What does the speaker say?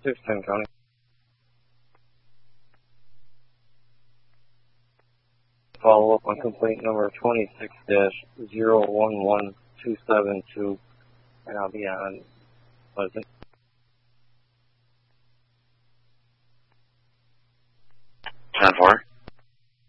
610 County. Follow up on complaint number 26-011272, and I'll be on Pleasant. 10-4.